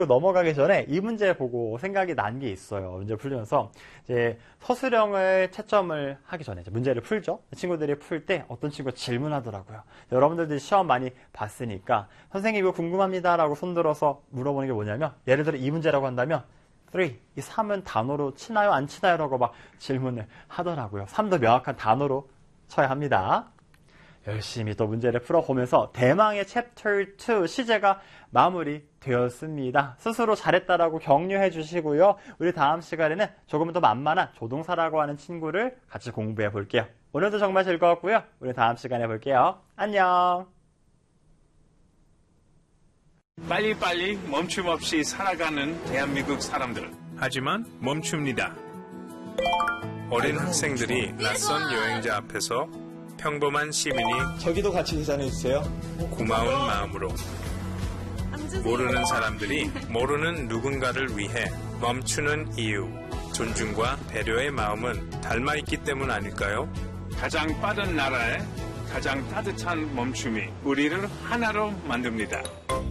넘어가기 전에 이 문제 보고 생각이 난 게 있어요. 문제 풀면서 이제 서술형을 채점을 하기 전에 이제 문제를 풀죠. 친구들이 풀 때 어떤 친구가 질문하더라고요. 여러분들도 시험 많이 봤으니까 선생님 이거 궁금합니다라고 손들어서 물어보는 게 뭐냐면 예를 들어 이 문제라고 한다면 3, 이 3은 단어로 치나요? 안 치나요? 라고 막 질문을 하더라고요. 3도 명확한 단어로 쳐야 합니다. 열심히 또 문제를 풀어보면서 대망의 챕터 2 시제가 마무리되었습니다. 스스로 잘했다라고 격려해 주시고요. 우리 다음 시간에는 조금 더 만만한 조동사라고 하는 친구를 같이 공부해 볼게요. 오늘도 정말 즐거웠고요. 우리 다음 시간에 볼게요. 안녕. 빨리빨리 멈춤 없이 살아가는 대한민국 사람들. 하지만 멈춥니다. 어린 학생들이 낯선 여행자 앞에서 평범한 시민이 저기도 같이 계산해주세요. 고마운 마음으로 모르는 사람들이 모르는 누군가를 위해 멈추는 이유, 존중과 배려의 마음은 닮아있기 때문 아닐까요? 가장 빠른 나라에 가장 따뜻한 멈춤이 우리를 하나로 만듭니다.